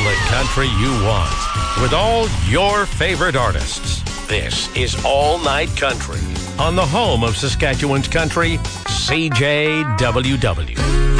the country you want with all your favorite artists. This is All Night Country on the home of Saskatchewan's country, CJWW.